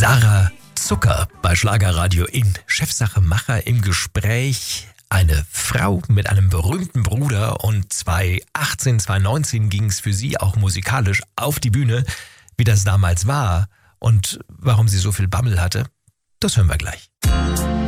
Sarah Zucker bei Schlagerradio in Chefsache Macher im Gespräch. Eine Frau mit einem berühmten Bruder und 2018, 2019 ging es für sie auch musikalisch auf die Bühne. Wie das damals war und warum sie so viel Bammel hatte, das hören wir gleich.